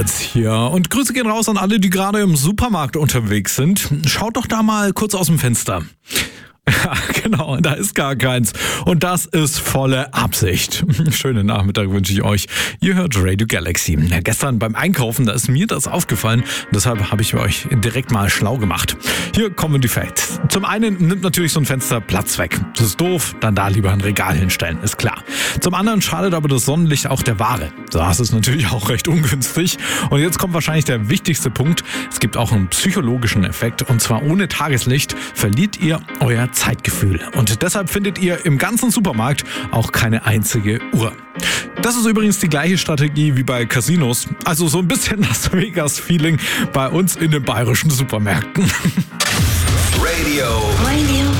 Moritz hier und Grüße gehen raus an alle, die gerade im Supermarkt unterwegs sind. Schaut doch da mal kurz aus dem Fenster. Ja, genau, da ist gar keins. Und das ist volle Absicht. Schönen Nachmittag wünsche ich euch. Ihr hört Radio Galaxy. Ja, gestern beim Einkaufen, da ist mir das aufgefallen. Deshalb habe ich euch direkt mal schlau gemacht. Hier kommen die Facts. Zum einen nimmt natürlich so ein Fenster Platz weg. Das ist doof, dann da lieber ein Regal hinstellen, ist klar. Zum anderen schadet aber das Sonnenlicht auch der Ware. Das ist natürlich auch recht ungünstig. Und jetzt kommt wahrscheinlich der wichtigste Punkt. Es gibt auch einen psychologischen Effekt. Und zwar ohne Tageslicht verliert ihr euer Zeitgefühl. Und deshalb findet ihr im ganzen Supermarkt auch keine einzige Uhr. Das ist übrigens die gleiche Strategie wie bei Casinos. Also so ein bisschen Las Vegas-Feeling bei uns in den bayerischen Supermärkten. Radio